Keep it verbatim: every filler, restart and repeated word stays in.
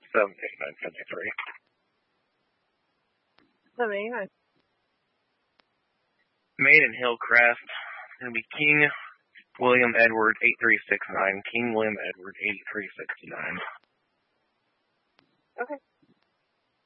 seven eighty-nine fifty-three. seven eighty-nine. Maiden Hillcrest. Going to be King William Edward eighty-three sixty-nine. King William Edward eighty-three sixty-nine. Okay.